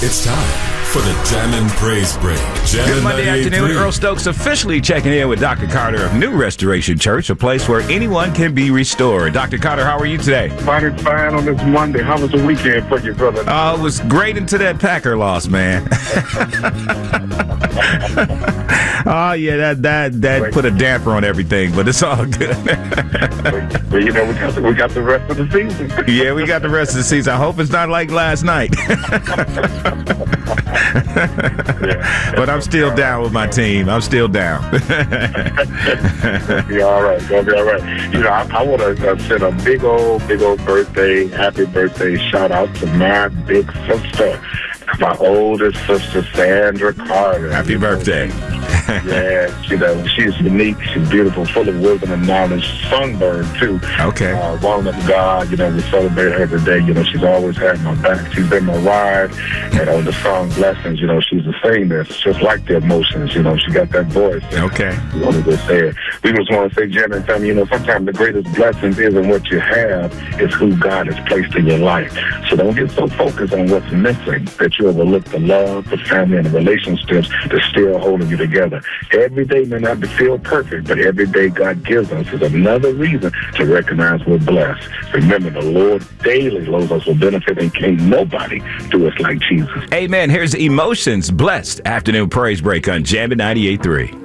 It's time for the Jammin' Praise Break. Good Monday afternoon. Earl Stokes officially checking in with Dr. Carter of New Restoration Church, a place where anyone can be restored. Dr. Carter, how are you today? Fine on this Monday. How was the weekend for you, brother? It was great until that Packer loss, man. Oh, yeah, that put a damper on everything, but it's all good. Well, you know, we got the rest of the season. Yeah, we got the rest of the season. I hope it's not like last night. But I'm still down with my team. I'm still down. Be all right. Gonna be all right. You know, I want to send a big old birthday, happy birthday shout out to my big sister, my oldest sister, Sandra Carter. Happy birthday. Yeah, you know, she's unique. She's beautiful, full of wisdom and knowledge. Songbird, too. Okay. Woman of God, you know, we celebrate her today. You know, she's always had my back. She's been my ride. And on the song Blessings, you know, she's the singer. It's just like the Emotions. You know, she got that voice. Okay. We want to just say it. We just want to say, Jim and Tammy, you know, sometimes the greatest blessings isn't what you have, it's who God has placed in your life. So don't get so focused on what's missing that you overlook the love, the family, and the relationships that's still holding you together. Every day may not feel perfect, but every day God gives us is another reason to recognize we're blessed. Remember, the Lord daily loads us with benefit, and can't nobody do us like Jesus. Amen. Here's Emotions, Blessed Afternoon Praise Break on Jammin' 98.3.